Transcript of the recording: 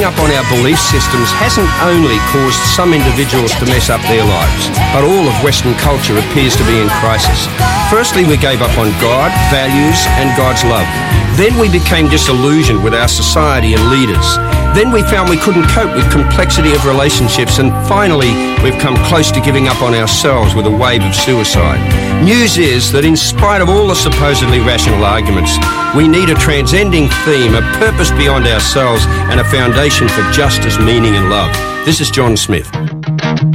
giving up on our belief systems hasn't only caused some individuals to mess up their lives, but all of Western culture appears to be in crisis. Firstly, we gave up on God, values, and God's love. Then we became disillusioned with our society and leaders. Then we found we couldn't cope with complexity of relationships, and finally we've come close to giving up on ourselves with a wave of suicide. News is that in spite of all the supposedly rational arguments, we need a transcending theme, a purpose beyond ourselves, and a foundation for justice, meaning and love. This is John Smith.